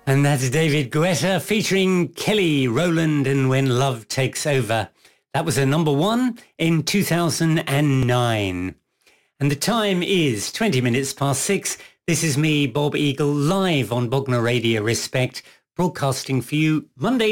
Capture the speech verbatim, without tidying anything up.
And that's David Guetta featuring Kelly Rowland and When Love Takes Over. That was a number one in two thousand nine. And the time is twenty minutes past six. This is me, Bob Eagle, live on Bognor Radio Respect, broadcasting for you Monday